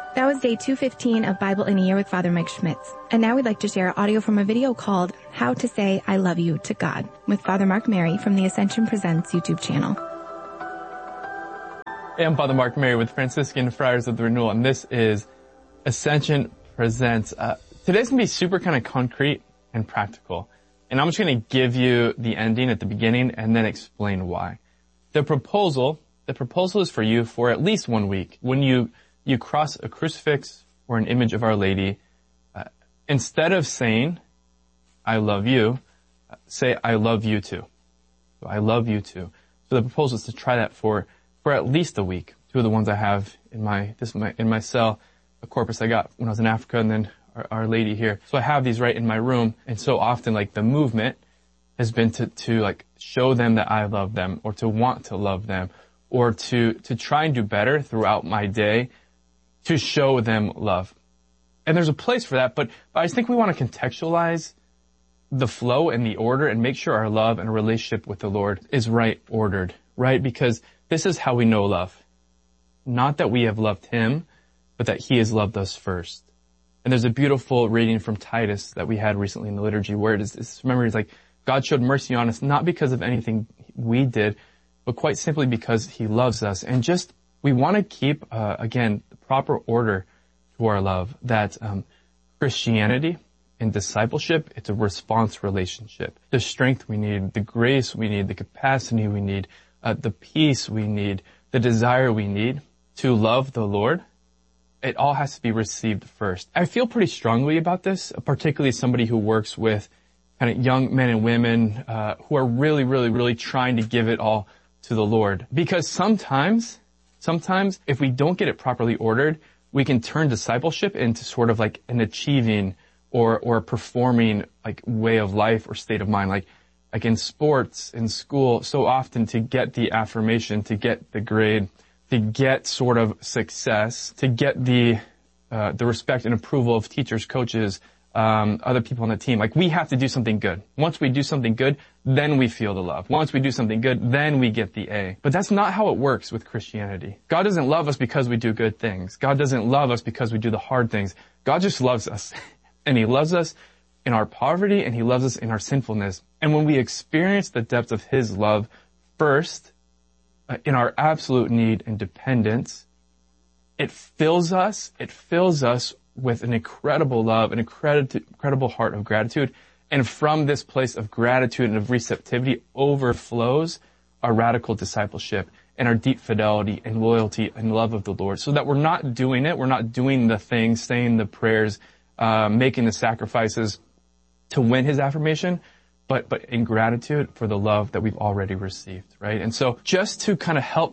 That was day 215 of Bible in a Year with Father Mike Schmitz. And now we'd like to share audio from a video called How to Say I Love You to God with Father Mark Mary from the Ascension Presents YouTube channel. Hey, I'm Father Mark Mary with Franciscan Friars of the Renewal, and this is Ascension Presents. Today's going to be super kind of concrete and practical. And I'm just going to give you the ending at the beginning and then explain why. The proposal is for you for at least 1 week. When you cross a crucifix or an image of Our Lady, instead of saying, I love you, say, I love you too. So, I love you too. So the proposal is to try that for at least a week. Two of the ones I have in my cell, a corpus I got when I was in Africa, and then Our Lady here. So I have these right in my room, and so often, like, the movement has been to like show them that I love them, or to want to love them, or to try and do better throughout my day, to show them love. And there's a place for that, but I just think we want to contextualize the flow and the order and make sure our love and relationship with the Lord is right ordered, right? Because this is how we know love. Not that we have loved Him, but that He has loved us first. And there's a beautiful reading from Titus that we had recently in the liturgy where remember, it's like, God showed mercy on us, not because of anything we did, but quite simply because He loves us. And just, we want to keep, again, the proper order to our love, that Christianity and discipleship, it's a response relationship. The strength we need, the grace we need, the capacity we need, the peace we need, the desire we need to love the Lord, it all has to be received first. I feel pretty strongly about this, particularly somebody who works with kind of young men and women who are really, really, really trying to give it all to the Lord. Because sometimes if we don't get it properly ordered, we can turn discipleship into sort of like an achieving or performing like way of life or state of mind. Like in sports, in school, so often to get the affirmation, to get the grade, to get sort of success, to get the respect and approval of teachers, coaches, other people on the team. Like, we have to do something good. Once we do something good, then we feel the love. Once we do something good, then we get the A. But that's not how it works with Christianity. God doesn't love us because we do good things. God doesn't love us because we do the hard things. God just loves us. And He loves us in our poverty, and He loves us in our sinfulness. And when we experience the depth of His love first, in our absolute need and dependence, it fills us with an incredible love, an incredible heart of gratitude. And from this place of gratitude and of receptivity overflows our radical discipleship and our deep fidelity and loyalty and love of the Lord. So that we're not doing the things, saying the prayers, making the sacrifices to win His affirmation, but in gratitude for the love that we've already received, right? And so just to kind of help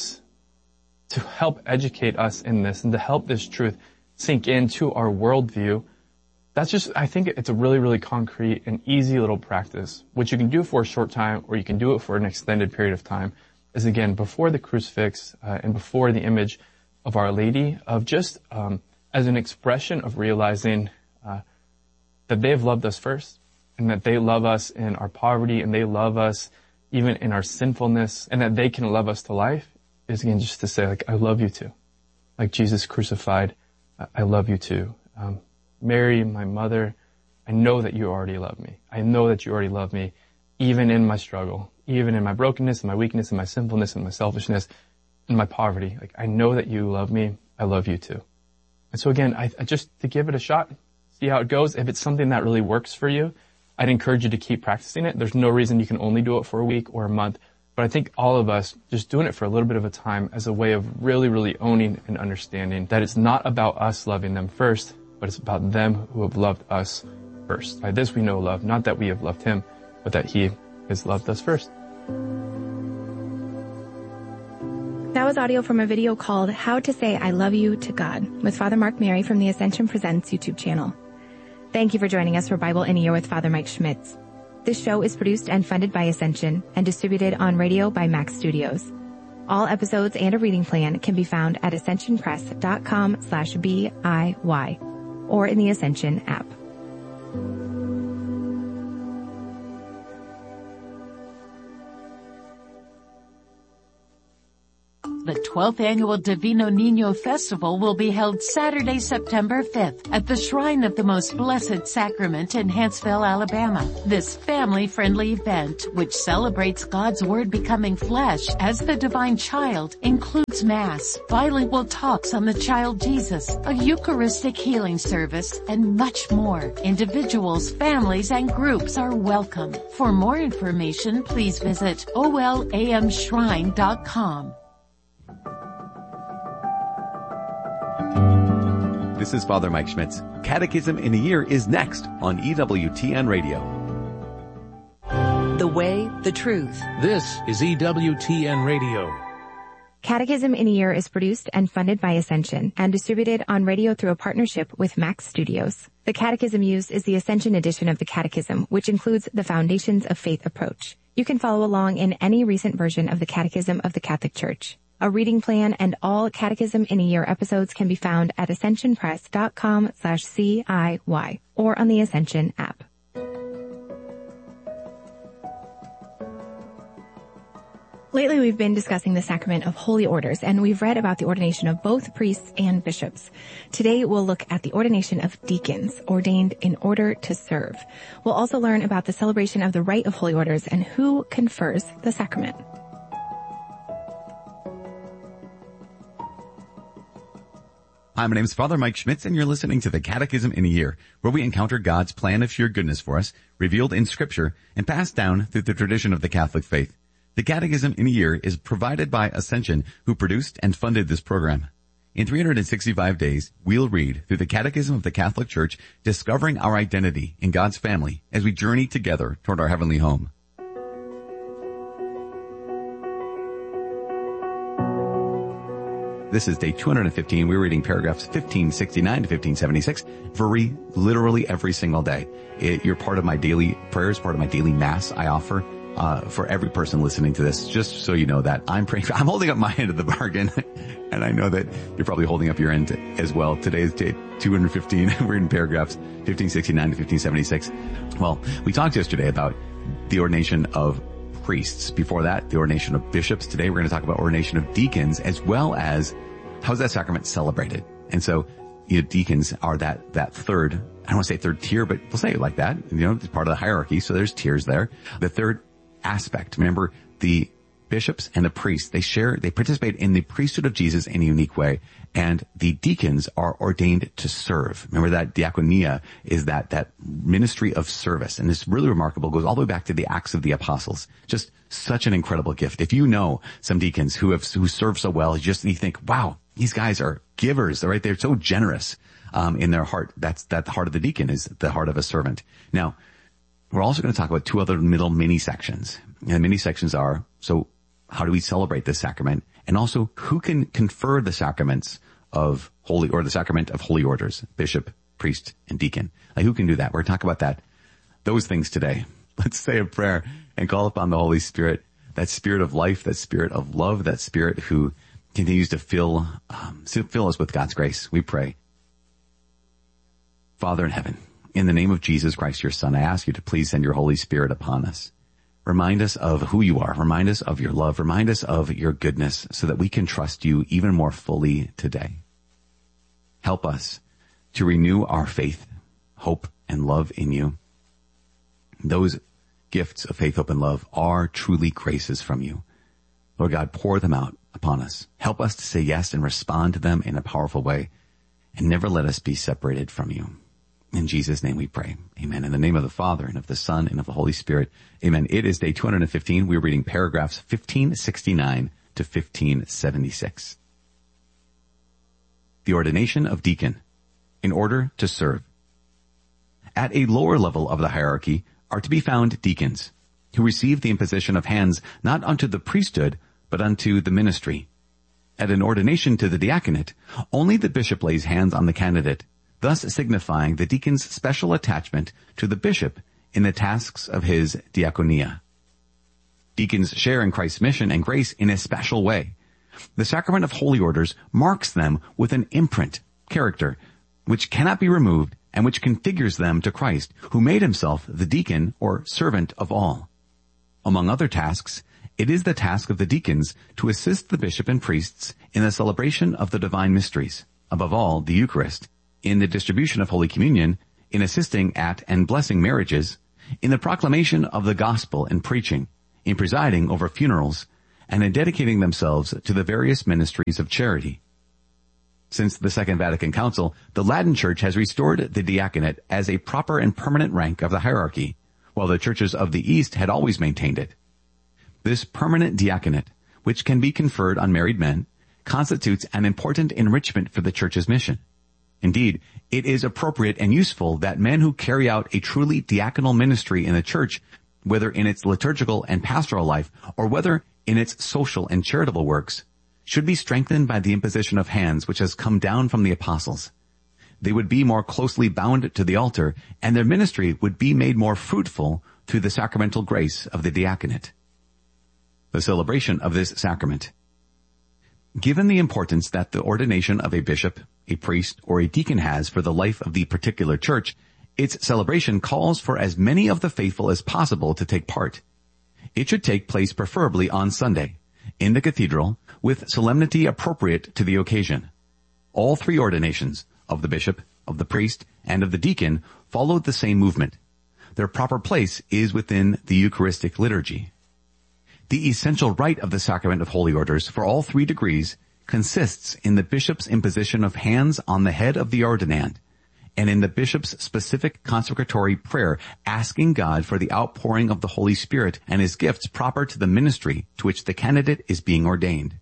educate us in this and to help this truth sink into our worldview, I think it's a really, really concrete and easy little practice, which you can do for a short time or you can do it for an extended period of time, is again, before the crucifix and before the image of Our Lady, of just as an expression of realizing that they have loved us first, and that they love us in our poverty, and they love us even in our sinfulness, and that they can love us to life, is again just to say, like, I love you too. Like Jesus crucified, I love you too. Mary, my mother, I know that you already love me. I know that you already love me, even in my struggle, even in my brokenness, and my weakness, and my sinfulness, and my selfishness, and my poverty. Like, I know that you love me. I love you too. And so again, I just to give it a shot, see how it goes. If it's something that really works for you, I'd encourage you to keep practicing it. There's no reason you can only do it for a week or a month. But I think all of us just doing it for a little bit of a time as a way of really, really owning and understanding that it's not about us loving them first, but it's about them who have loved us first. By this we know love, not that we have loved Him, but that He has loved us first. That was audio from a video called How to Say I Love You to God with Father Mark Mary from the Ascension Presents YouTube channel. Thank you for joining us for Bible in a Year with Father Mike Schmitz. This show is produced and funded by Ascension and distributed on radio by Max Studios. All episodes and a reading plan can be found at ascensionpress.com/BIY or in the Ascension app. The 12th Annual Divino Niño Festival will be held Saturday, September 5th at the Shrine of the Most Blessed Sacrament in Huntsville, Alabama. This family-friendly event, which celebrates God's Word becoming flesh as the divine child, includes Mass, bilingual talks on the child Jesus, a Eucharistic healing service, and much more. Individuals, families, and groups are welcome. For more information, please visit olamshrine.com. This is Father Mike Schmitz. Catechism in a Year is next on EWTN Radio. The way, the truth. This is EWTN Radio. Catechism in a Year is produced and funded by Ascension and distributed on radio through a partnership with Max Studios. The catechism used is the Ascension edition of the Catechism, which includes the Foundations of Faith approach. You can follow along in any recent version of the Catechism of the Catholic Church. A reading plan and all Catechism in a Year episodes can be found at ascensionpress.com/CIY or on the Ascension app. Lately, we've been discussing the sacrament of holy orders, and we've read about the ordination of both priests and bishops. Today, we'll look at the ordination of deacons, ordained in order to serve. We'll also learn about the celebration of the rite of holy orders and who confers the sacrament. Hi, my name is Father Mike Schmitz, and you're listening to the Catechism in a Year, where we encounter God's plan of sheer goodness for us, revealed in Scripture, and passed down through the tradition of the Catholic faith. The Catechism in a Year is provided by Ascension, who produced and funded this program. In 365 days, we'll read through the Catechism of the Catholic Church, discovering our identity in God's family as we journey together toward our heavenly home. This is day 215. We're reading paragraphs 1569 to 1576 literally every single day. You're part of my daily prayers, part of my daily Mass I offer for every person listening to this, just so you know that I'm praying. I'm holding up my end of the bargain, and I know that you're probably holding up your end as well. Today is day 215. We're in paragraphs 1569 to 1576. Well, we talked yesterday about the ordination of priests. Before that, the ordination of bishops. Today, we're going to talk about ordination of deacons, as well as how's that sacrament celebrated. And so, deacons are that third, I don't want to say third tier, but we'll say it like that. It's part of the hierarchy, so there's tiers there. The third aspect, remember, the bishops and the priests, they participate in the priesthood of Jesus in a unique way. And the deacons are ordained to serve. Remember that diaconia is that ministry of service. And it's really remarkable. It goes all the way back to the Acts of the Apostles. Just such an incredible gift. If you know some deacons who serve so well, you think, wow, these guys are givers. They're right. They're so generous, in their heart. The heart of the deacon is the heart of a servant. Now, we're also going to talk about two other middle mini sections. And the mini sections are, so how do we celebrate this sacrament? And also, who can confer the sacraments of the sacrament of holy orders, bishop, priest, and deacon? Like, who can do that? We're going to talk about those things today. Let's say a prayer and call upon the Holy Spirit, that spirit of life, that spirit of love, that spirit who continues to fill us with God's grace. We pray. Father in heaven, in the name of Jesus Christ, your Son, I ask you to please send your Holy Spirit upon us. Remind us of who you are. Remind us of your love. Remind us of your goodness so that we can trust you even more fully today. Help us to renew our faith, hope, and love in you. Those gifts of faith, hope, and love are truly graces from you. Lord God, pour them out upon us. Help us to say yes and respond to them in a powerful way, and never let us be separated from you. In Jesus' name we pray. Amen. In the name of the Father, and of the Son, and of the Holy Spirit. Amen. It is day 215. We're reading paragraphs 1569 to 1576. The ordination of deacon, in order to serve. At a lower level of the hierarchy are to be found deacons, who receive the imposition of hands not unto the priesthood, but unto the ministry. At an ordination to the diaconate, only the bishop lays hands on the candidate, thus signifying the deacon's special attachment to the bishop in the tasks of his diaconia. Deacons share in Christ's mission and grace in a special way. The sacrament of holy orders marks them with an imprint, character, which cannot be removed and which configures them to Christ, who made himself the deacon or servant of all. Among other tasks, it is the task of the deacons to assist the bishop and priests in the celebration of the divine mysteries, above all, the Eucharist, in the distribution of Holy Communion, in assisting at and blessing marriages, in the proclamation of the gospel and preaching, in presiding over funerals, and in dedicating themselves to the various ministries of charity. Since the Second Vatican Council, the Latin Church has restored the diaconate as a proper and permanent rank of the hierarchy, while the churches of the East had always maintained it. This permanent diaconate, which can be conferred on married men, constitutes an important enrichment for the Church's mission. Indeed, it is appropriate and useful that men who carry out a truly diaconal ministry in the Church, whether in its liturgical and pastoral life, or whether in its social and charitable works, should be strengthened by the imposition of hands which has come down from the apostles. They would be more closely bound to the altar, and their ministry would be made more fruitful through the sacramental grace of the diaconate. The celebration of this sacrament. Given the importance that the ordination of a bishop, a priest, or a deacon has for the life of the particular church, its celebration calls for as many of the faithful as possible to take part. It should take place preferably on Sunday, in the cathedral, with solemnity appropriate to the occasion. All three ordinations, of the bishop, of the priest, and of the deacon, follow the same movement. Their proper place is within the Eucharistic liturgy. The essential rite of the sacrament of holy orders for all three degrees consists in the bishop's imposition of hands on the head of the ordinand, and in the bishop's specific consecratory prayer asking God for the outpouring of the Holy Spirit and his gifts proper to the ministry to which the candidate is being ordained.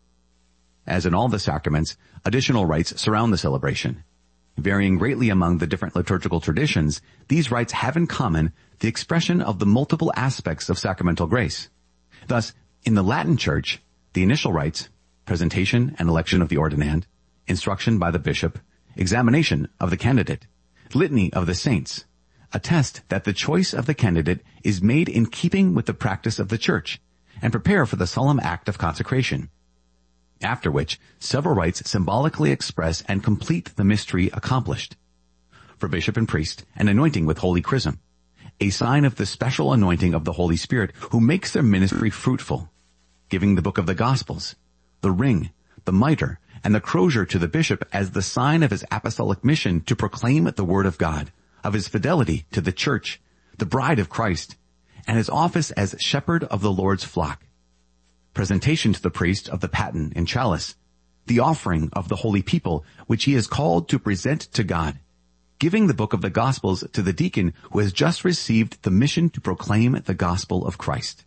As in all the sacraments, additional rites surround the celebration. Varying greatly among the different liturgical traditions, these rites have in common the expression of the multiple aspects of sacramental grace. Thus, in the Latin Church, the initial rites, presentation and election of the ordinand, instruction by the bishop, examination of the candidate, litany of the saints, attest that the choice of the candidate is made in keeping with the practice of the Church, and prepare for the solemn act of consecration. After which, several rites symbolically express and complete the mystery accomplished. For bishop and priest, an anointing with holy chrism, a sign of the special anointing of the Holy Spirit who makes their ministry fruitful, giving the book of the Gospels, the ring, the mitre, and the crozier to the bishop as the sign of his apostolic mission to proclaim the word of God, of his fidelity to the church, the bride of Christ, and his office as shepherd of the Lord's flock. Presentation to the priest of the paten and chalice, the offering of the holy people which he is called to present to God, giving the book of the Gospels to the deacon who has just received the mission to proclaim the gospel of Christ.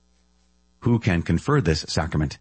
Who can confer this sacrament?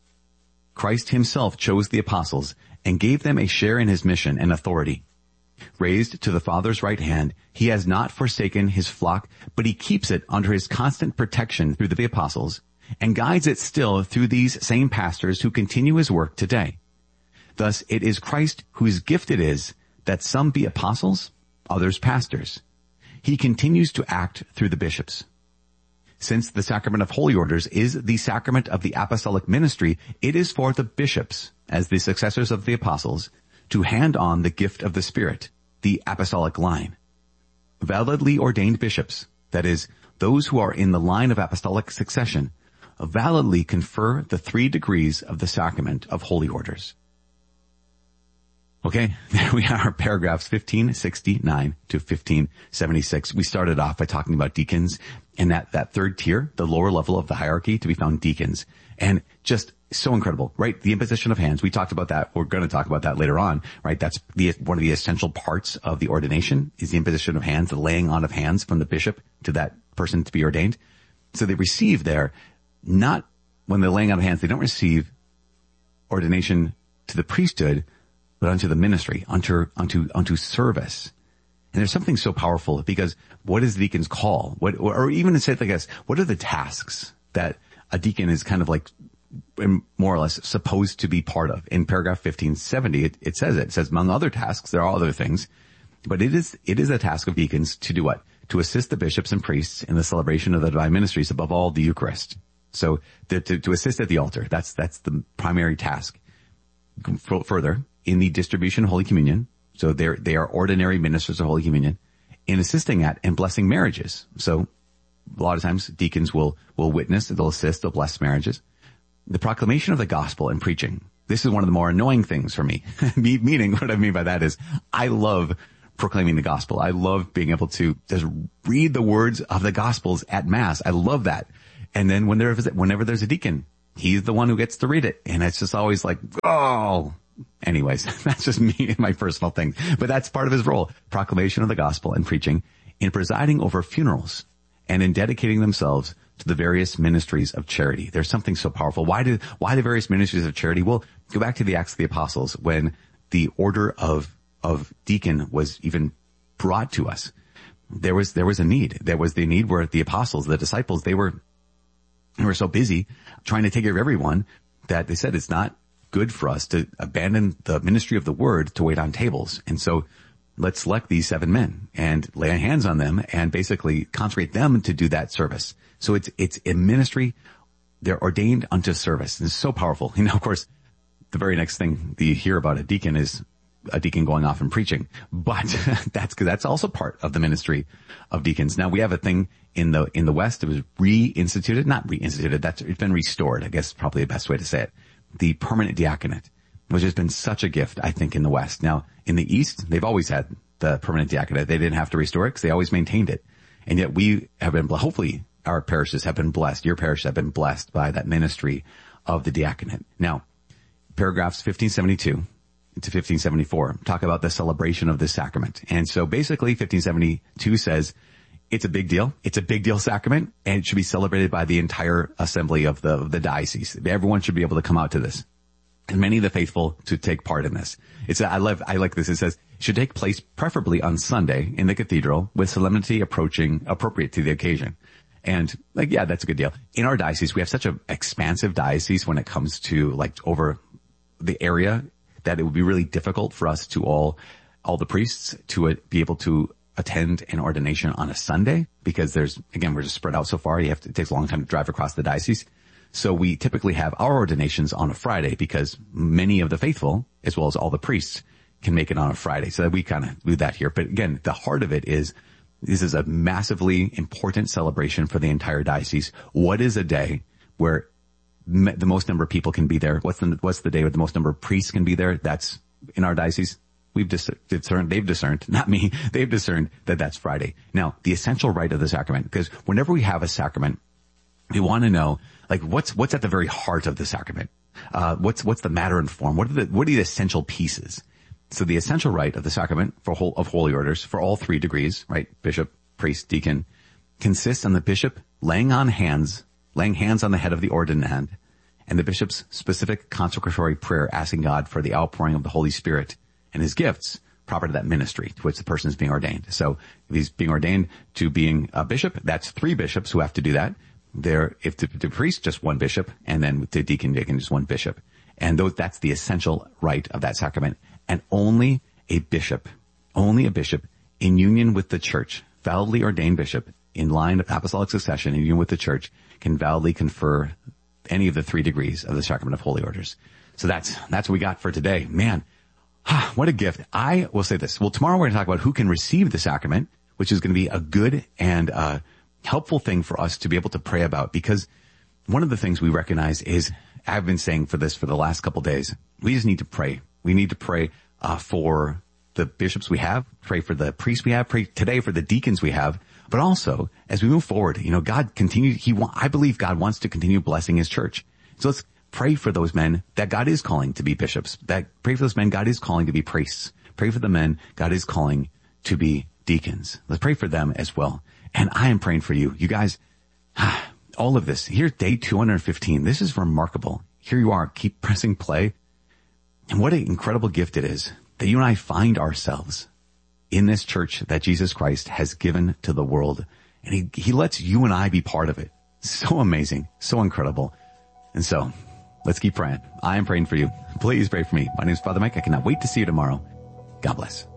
Christ himself chose the apostles and gave them a share in his mission and authority. Raised to the Father's right hand, he has not forsaken his flock, but he keeps it under his constant protection through the apostles, and guides it still through these same pastors who continue his work today. Thus it is Christ whose gift it is that some be apostles, others pastors. He continues to act through the bishops. Since the sacrament of holy orders is the sacrament of the apostolic ministry, it is for the bishops, as the successors of the apostles, to hand on the gift of the Spirit, the apostolic line. Validly ordained bishops, that is, those who are in the line of apostolic succession, validly confer the 3 degrees of the sacrament of holy orders. Okay, there we are, paragraphs 1569 to 1576. We started off by talking about deacons and that third tier, the lower level of the hierarchy, to be found deacons. And just so incredible, right? The imposition of hands. We talked about that. We're going to talk about that later on, right? That's one of the essential parts of the ordination is the imposition of hands, the laying on of hands from the bishop to that person to be ordained. So they receive there, not when they're laying on of hands, they don't receive ordination to the priesthood, but unto the ministry, unto service. And there's something so powerful because what is the deacon's call? Or even to say it like this, what are the tasks that a deacon is kind of like more or less supposed to be part of? In paragraph 1570, it says, among other tasks, there are other things, but it is a task of deacons to do what? To assist the bishops and priests in the celebration of the divine ministries, above all the Eucharist. So to assist at the altar, that's the primary task. Further, in the distribution of Holy Communion, so they are ordinary ministers of Holy Communion, in assisting at and blessing marriages. So a lot of times deacons will witness, they'll assist, they'll bless marriages. The proclamation of the gospel and preaching. This is one of the more annoying things for me. Meaning, what I mean by that is I love proclaiming the gospel. I love being able to just read the words of the gospels at mass. I love that. And then whenever there's a deacon, he's the one who gets to read it. And it's just always like, oh, anyways, that's just me and my personal thing. But that's part of his role. Proclamation of the gospel and preaching, in presiding over funerals, and in dedicating themselves to the various ministries of charity. There's something so powerful. Why the various ministries of charity? Well, go back to the Acts of the Apostles when the order of deacon was even brought to us. There was a need. There was the need where the apostles, the disciples, they were so busy trying to take care of everyone that they said it's not good for us to abandon the ministry of the word to wait on tables. And so let's select these 7 men and lay hands on them and basically consecrate them to do that service. So it's a ministry. They're ordained unto service. And it's so powerful. You know, of course, the very next thing that you hear about a deacon is a deacon going off and preaching. But that's also part of the ministry of deacons. Now we have a thing in the West. It was not reinstituted. It's been restored. I guess probably the best way to say it. The permanent diaconate, which has been such a gift, I think, in the West. Now in the East, they've always had the permanent diaconate. They didn't have to restore it because they always maintained it. And yet we have been, hopefully our parishes have been blessed. Your parish have been blessed by that ministry of the diaconate. Now, paragraphs 1572 to 1574 talk about the celebration of this sacrament. And so basically 1572 says it's a big deal. It's a big deal sacrament, and it should be celebrated by the entire assembly of the diocese. Everyone should be able to come out to this. And many of the faithful to take part in this. I like this. It says it should take place preferably on Sunday in the cathedral with solemnity appropriate to the occasion. And that's a good deal. In our diocese, we have such an expansive diocese when it comes to over the area that it would be really difficult for us to all the priests to be able to attend an ordination on a Sunday because we're just spread out so far. It takes a long time to drive across the diocese. So we typically have our ordinations on a Friday because many of the faithful, as well as all the priests, can make it on a Friday. So that we kind of do that here. But again, the heart of it is, this is a massively important celebration for the entire diocese. What is a day where the most number of people can be there? What's the day where the most number of priests can be there? That's in our diocese. They've discerned, not me, they've discerned that that's Friday. Now, the essential rite of the sacrament, because whenever we have a sacrament, we want to know, what's at the very heart of the sacrament? What's the matter and form? What are the essential pieces? So the essential rite of the sacrament of holy orders for all 3 degrees, right? Bishop, priest, deacon, consists in the bishop laying hands on the head of the ordinand, and the bishop's specific consecratory prayer asking God for the outpouring of the Holy Spirit and his gifts proper to that ministry to which the person is being ordained. So if he's being ordained to being a bishop, that's 3 bishops who have to do that. If the priest, just 1 bishop, and then the deacon, just 1 bishop. And that's the essential rite of that sacrament. And only a bishop in union with the church, validly ordained bishop in line of apostolic succession in union with the church, can validly confer any of the 3 degrees of the sacrament of holy orders. So that's what we got for today. Man, what a gift. I will say this. Well, tomorrow we're going to talk about who can receive the sacrament, which is going to be a good and helpful thing for us to be able to pray about, because one of the things we recognize is, I've been saying for the last couple of days, we just need to pray. We need to pray for the bishops we have, pray for the priests we have, pray today for the deacons we have, but also as we move forward, I believe God wants to continue blessing his church. So let's pray for those men that God is calling to be bishops, pray for those men God is calling to be priests, pray for the men God is calling to be deacons. Let's pray for them as well. And I am praying for you. You guys, all of this, here's day 215. This is remarkable. Here you are, keep pressing play. And what an incredible gift it is that you and I find ourselves in this church that Jesus Christ has given to the world. And he lets you and I be part of it. So amazing, so incredible. And so let's keep praying. I am praying for you. Please pray for me. My name is Father Mike. I cannot wait to see you tomorrow. God bless.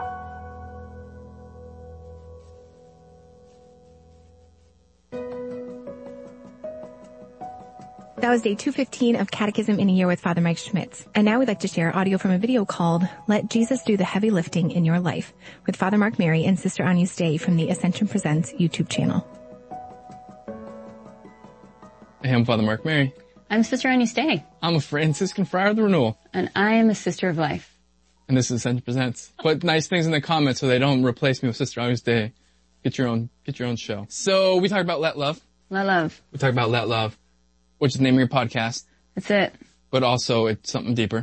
That was day 215 of Catechism in a Year with Father Mike Schmitz. And now we'd like to share audio from a video called Let Jesus Do the Heavy Lifting in Your Life with Father Mark Mary and Sister Anya Stay from the Ascension Presents YouTube channel. Hey, I'm Father Mark Mary. I'm Sister Agnès Day. I'm a Franciscan Friar of the Renewal. And I am a Sister of Life. And this is Ascension Presents. Put nice things in the comments so they don't replace me with Sister Agnès Day. Get your own show. So we talked about Let Love. Let Love. We talked about Let Love, which is the name of your podcast. That's it. But also it's something deeper.